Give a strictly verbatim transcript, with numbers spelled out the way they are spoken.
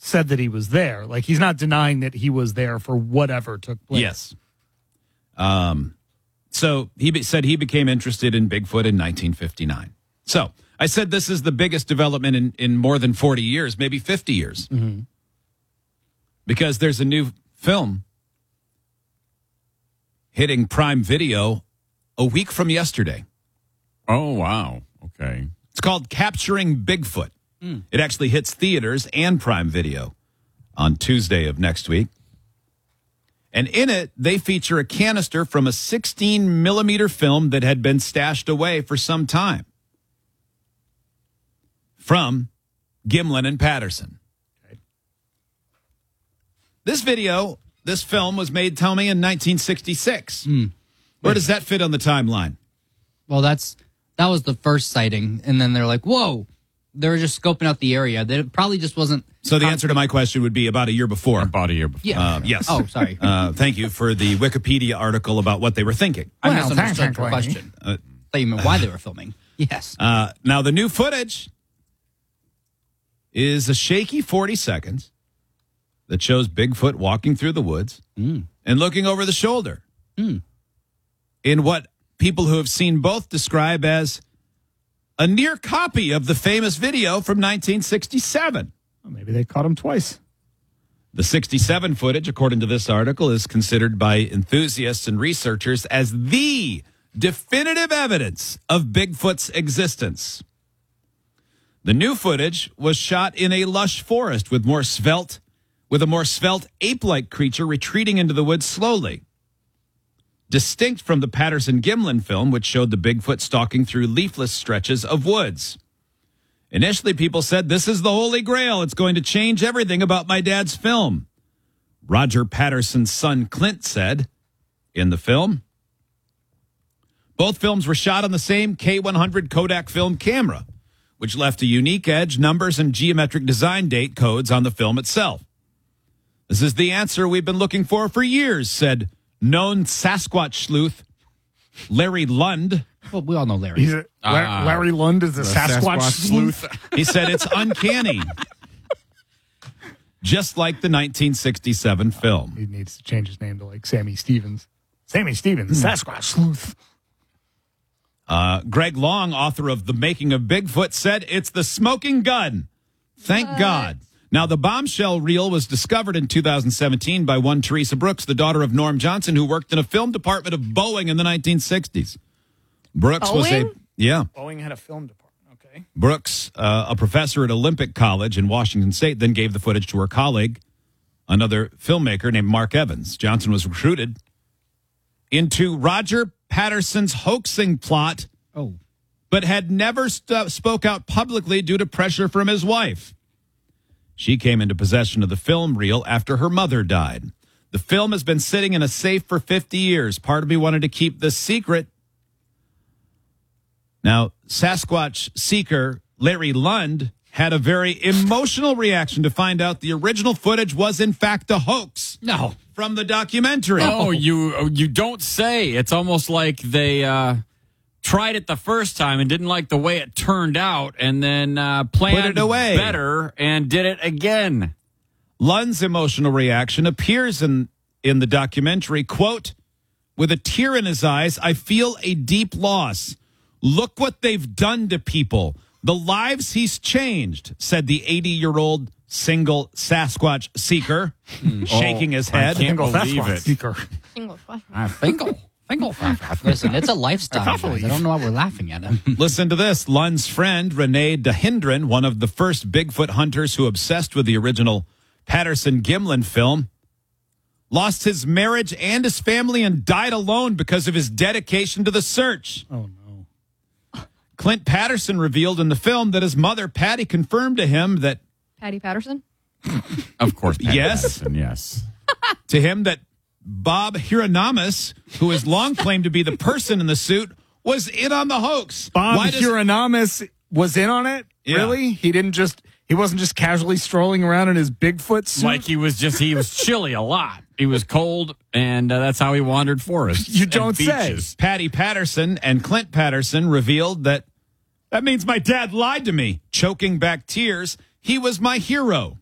said that he was there. Like, he's not denying that he was there for whatever took place. Yes. Um, so he be- said he became interested in Bigfoot in nineteen fifty-nine. So I said this is the biggest development in, in more than forty years, maybe fifty years. Mm-hmm. Because there's a new film hitting Prime Video a week from yesterday. Oh, wow. Okay. It's called Capturing Bigfoot. Mm. It actually hits theaters and Prime Video on Tuesday of next week. And in it, they feature a canister from a sixteen millimeter film that had been stashed away for some time from Gimlin and Patterson. Okay. This video, this film was made, tell me, in nineteen sixty-six. Mm. Where does that fit on the timeline? Well, that's that was the first sighting, and then they're like, whoa. They were just scoping out the area. That it probably just wasn't. So the answer to my question would be about a year before. About a year before. Yeah. Uh, yes. Oh, sorry. Uh, thank you for the Wikipedia article about what they were thinking. I Well, misunderstood your technically. question. Uh, I thought you meant why they were filming. Yes. Uh, now, the new footage is a shaky forty seconds that shows Bigfoot walking through the woods Mm. and looking over the shoulder Mm. in what people who have seen both describe as a near copy of the famous video from nineteen sixty-seven. Well, maybe they caught him twice. The sixty-seven footage, according to this article, is considered by enthusiasts and researchers as the definitive evidence of Bigfoot's existence. The new footage was shot in a lush forest with more svelte, with a more svelte ape-like creature retreating into the woods slowly. Distinct from the Patterson-Gimlin film, which showed the Bigfoot stalking through leafless stretches of woods. Initially, people said, this is the Holy Grail. It's going to change everything about my dad's film. Roger Patterson's son, Clint, said in the film. Both films were shot on the same K one hundred Kodak film camera, which left a unique edge, numbers, and geometric design date codes on the film itself. This is the answer we've been looking for for years, said known Sasquatch sleuth Larry Lund. Well, we all know Larry. He's a, Uh, Larry, Larry Lund is a Sasquatch, Sasquatch sleuth. He said it's uncanny, just like the nineteen sixty-seven film. He needs to change his name to like Sammy Stevens. Sammy Stevens, Sasquatch sleuth. Uh, Greg Long, author of The Making of Bigfoot, said it's the smoking gun. Thank What? God. Now, the bombshell reel was discovered in two thousand seventeen by one Teresa Brooks, the daughter of Norm Johnson, who worked in a film department of Boeing in the nineteen sixties. Brooks was a Boeing? yeah. Boeing had a film department. Okay. Brooks, uh, a professor at Olympic College in Washington State, then gave the footage to her colleague, another filmmaker named Mark Evans. Johnson was recruited into Roger Patterson's hoaxing plot, Oh. but had never st- spoke out publicly due to pressure from his wife. She came into possession of the film reel after her mother died. The film has been sitting in a safe for fifty years. Part of me wanted to keep this secret. Now, Sasquatch seeker Larry Lund had a very emotional reaction to find out the original footage was in fact a hoax No. from the documentary. Oh, you you don't say. It's almost like they uh, tried it the first time and didn't like the way it turned out, and then uh, planned Put it away. better and did it again. Lund's emotional reaction appears in, in the documentary, quote, with a tear in his eyes, I feel a deep loss. Look what they've done to people. The lives he's changed, said the eighty-year-old single Sasquatch seeker, shaking his I head. can't Single believe Sasquatch it. seeker. Single flash. I fingle. Fingle. Listen, it's a lifestyle. guys. I don't know why we're laughing at him. Listen to this. Lund's friend, Renee DeHindren, one of the first Bigfoot hunters who obsessed with the original Patterson-Gimlin film, lost his marriage and his family and died alone because of his dedication to the search. Oh, no. Clint Patterson revealed in the film that his mother, Patty, confirmed to him that Patty Patterson? Of course, Patty Yes. Patterson, yes. to him that Bob Hieronymus, who has long claimed to be the person in the suit, was in on the hoax. Bob Why does- Hieronymus was in on it? Yeah. Really? He didn't just, he wasn't just casually strolling around in his Bigfoot suit? Like he was just, he was chilly a lot. He was cold, and uh, that's how he wandered forests. You and don't say. beaches. Patty Patterson and Clint Patterson revealed that that means my dad lied to me, choking back tears. He was my hero.